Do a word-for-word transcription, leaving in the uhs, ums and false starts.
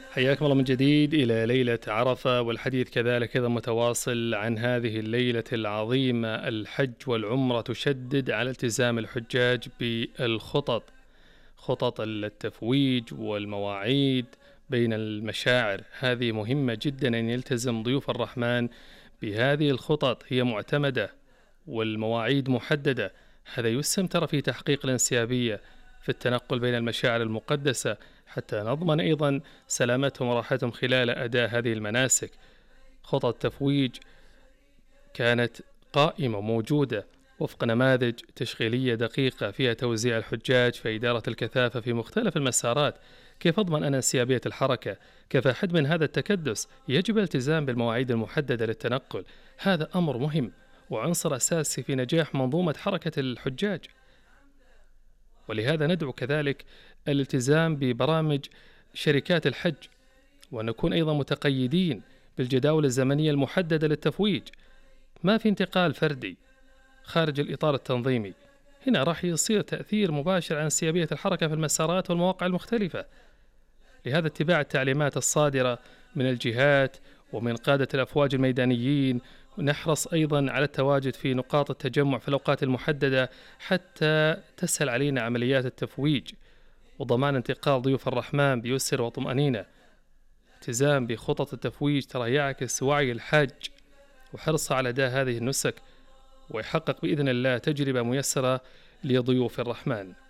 حياكم الله من جديد إلى ليلة عرفة، والحديث كذلك أيضا متواصل عن هذه الليلة العظيمة. الحج والعمرة تشدد على التزام الحجاج بالخطط، خطط التفويج والمواعيد بين المشاعر. هذه مهمة جدا أن يلتزم ضيوف الرحمن بهذه الخطط، هي معتمدة والمواعيد محددة. هذا يسهم ترى في تحقيق الانسيابية في التنقل بين المشاعر المقدسة، حتى نضمن أيضا سلامتهم وراحتهم خلال أداء هذه المناسك. خطط تفويج كانت قائمة موجودة وفق نماذج تشغيلية دقيقة فيها توزيع الحجاج في إدارة الكثافة في مختلف المسارات. كيف أضمن أنا انسيابية الحركة؟ كيف أحد من هذا التكدس؟ يجب الالتزام بالمواعيد المحددة للتنقل. هذا أمر مهم وعنصر أساسي في نجاح منظومة حركة الحجاج، ولهذا ندعو كذلك الالتزام ببرامج شركات الحج، ونكون أيضا متقيدين بالجداول الزمنية المحددة للتفويج. ما في انتقال فردي خارج الإطار التنظيمي، هنا راح يصير تأثير مباشر على انسيابية الحركة في المسارات والمواقع المختلفة. لهذا اتباع التعليمات الصادرة من الجهات ومن قادة الأفواج الميدانيين، ونحرص أيضا على التواجد في نقاط التجمع في الأوقات المحددة حتى تسهل علينا عمليات التفويج، وضمان انتقال ضيوف الرحمن بيسر وطمأنينة. التزام بخطط التفويج ترى يعكس وعي الحاج وحرصه على أداء هذه النسك، ويحقق بإذن الله تجربة ميسرة لضيوف الرحمن.